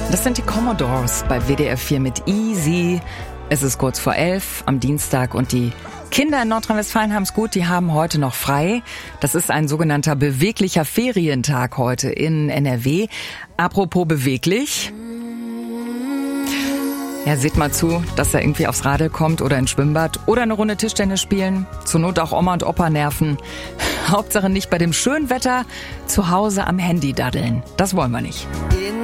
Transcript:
Das sind die Commodores bei WDR 4 mit Easy. Es ist kurz vor 11 am Dienstag und die Kinder in Nordrhein-Westfalen haben es gut, die haben heute noch frei. Das ist ein sogenannter beweglicher Ferientag heute in NRW. Apropos beweglich. Ja, seht mal zu, dass er irgendwie aufs Radl kommt oder ins Schwimmbad oder eine Runde Tischtennis spielen. Zur Not auch Oma und Opa nerven. Hauptsache nicht bei dem schönen Wetter zu Hause am Handy daddeln. Das wollen wir nicht.